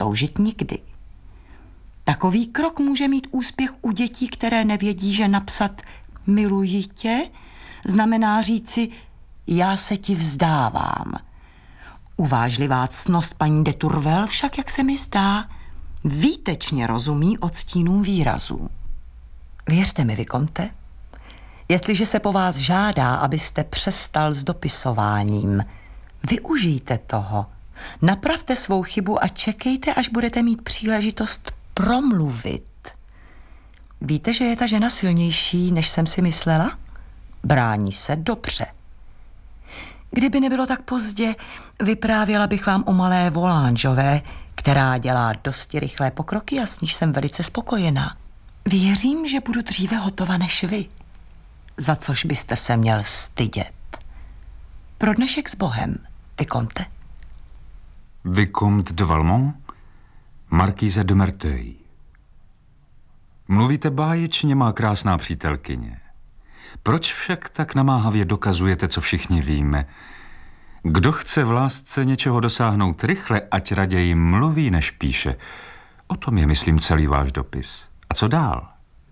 sloužit nikdy. Takový krok může mít úspěch u dětí, které nevědí, že napsat miluji tě znamená říci já se ti vzdávám. Uvážlivá ctnost paní de Tourvel však, jak se mi zdá, výtečně rozumí odstínům výrazů. Věřte mi, Vikomte, jestliže se po vás žádá, abyste přestal s dopisováním, využijte toho. Napravte svou chybu a čekejte, až budete mít příležitost promluvit. Víte, že je ta žena silnější, než jsem si myslela? Brání se dobře. Kdyby nebylo tak pozdě, vyprávěla bych vám o malé Volangeové, která dělá dosti rychlé pokroky a s níž jsem velice spokojená. Věřím, že budu dříve hotova než vy, za což byste se měl stydět. Pro dnešek s Bohem, Vikomte. Vicomte de Valmont, markýze de Merteuil. Mluvíte báječně, má krásná přítelkyně. Proč však tak namáhavě dokazujete, co všichni víme? Kdo chce v lásce něčeho dosáhnout rychle, ať raději mluví, než píše. O tom je, myslím, celý váš dopis. A co dál?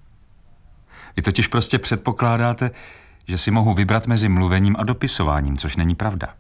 Vy totiž prostě předpokládáte, že si mohu vybrat mezi mluvením a dopisováním, což není pravda.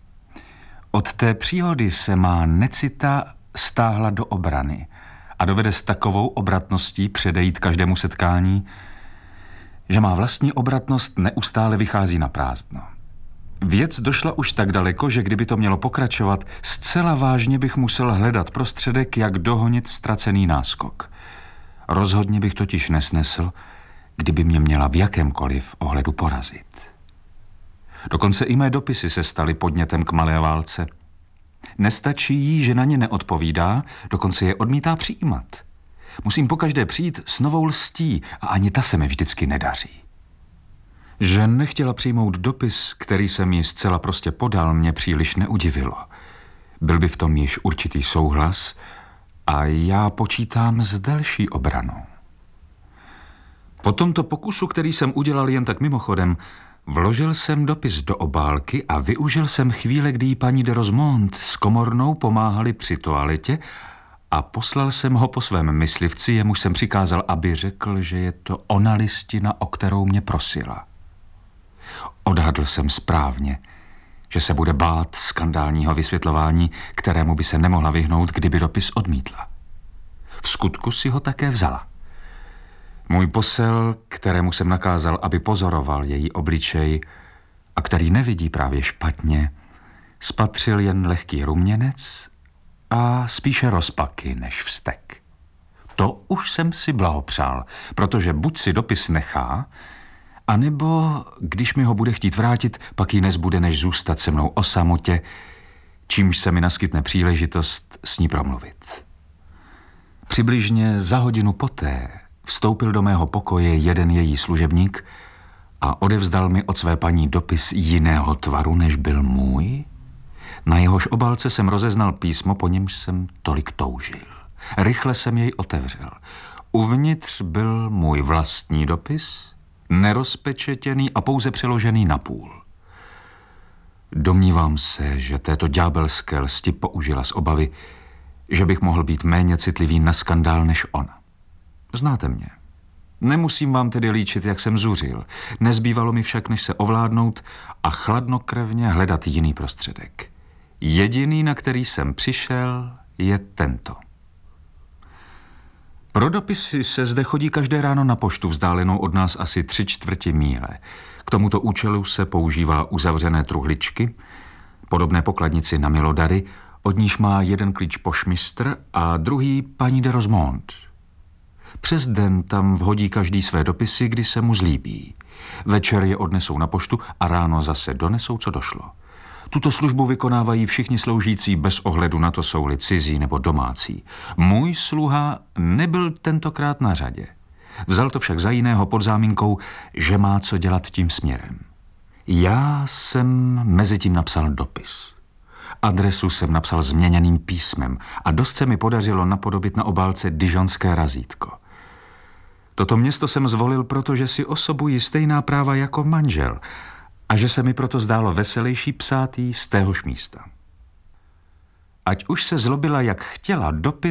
Od té příhody se má necita stáhla do obrany a dovede s takovou obratností předejít každému setkání, že má vlastní obratnost neustále vychází na prázdno. Věc došla už tak daleko, že kdyby to mělo pokračovat, zcela vážně bych musel hledat prostředek, jak dohonit ztracený náskok. Rozhodně bych totiž nesnesl, kdyby mě měla v jakémkoliv ohledu porazit. Dokonce i mé dopisy se staly podnětem k malé válce. Nestačí jí, že na ně neodpovídá, dokonce je odmítá přijímat. Musím pokaždé přijít s novou lstí a ani ta se mi vždycky nedaří. Že nechtěla přijmout dopis, který jsem jí zcela prostě podal, mě příliš neudivilo. Byl by v tom již určitý souhlas a já počítám s delší obranou. Po tomto pokusu, který jsem udělal jen tak mimochodem, vložil jsem dopis do obálky a využil jsem chvíle, kdy jí paní de Rosemont s komornou pomáhali při toaletě a poslal jsem ho po svém myslivci, jemuž jsem přikázal, aby řekl, že je to ona listina, o kterou mě prosila. Odhadl jsem správně, že se bude bát skandálního vysvětlování, kterému by se nemohla vyhnout, kdyby dopis odmítla. V skutku si ho také vzala. Můj posel, kterému jsem nakázal, aby pozoroval její obličej a který nevidí právě špatně, spatřil jen lehký ruměnec a spíše rozpaky než vztek. To už jsem si blahopřál, protože buď si dopis nechá, anebo, když mi ho bude chtít vrátit, pak jí nezbude, než zůstat se mnou o samotě, čímž se mi naskytne příležitost s ní promluvit. Přibližně za hodinu poté vstoupil do mého pokoje jeden její služebník a odevzdal mi od své paní dopis jiného tvaru, než byl můj. Na jehož obálce jsem rozeznal písmo, po němž jsem tolik toužil. Rychle jsem jej otevřel. Uvnitř byl můj vlastní dopis, nerozpečetěný a pouze přeložený na půl. Domnívám se, že této ďábelské lsti použila z obavy, že bych mohl být méně citlivý na skandál než ona. Znáte mě. Nemusím vám tedy líčit, jak jsem zuřil. Nezbývalo mi však, než se ovládnout a chladnokrevně hledat jiný prostředek. Jediný, na který jsem přišel, je tento. Pro dopisy se zde chodí každé ráno na poštu, vzdálenou od nás asi 3/4 míle. K tomuto účelu se používá uzavřené truhličky, podobné pokladnici na milodary, od níž má jeden klíč pošmistr a druhý paní de Rosemont. Přes den tam vhodí každý své dopisy, kdy se mu zlíbí. Večer je odnesou na poštu a ráno zase donesou, co došlo. Tuto službu vykonávají všichni sloužící bez ohledu na to, jsou-li cizí nebo domácí. Můj sluha nebyl tentokrát na řadě. Vzal to však za jiného pod záminkou, že má co dělat tím směrem. Já jsem mezi tím napsal dopis. Adresu jsem napsal změněným písmem a dost se mi podařilo napodobit na obálce dižonské razítko. Toto město jsem zvolil, protože si osobuji stejná práva jako manžel a že se mi proto zdálo veselější psát jí z téhož místa. Ať už se zlobila, jak chtěla, dopis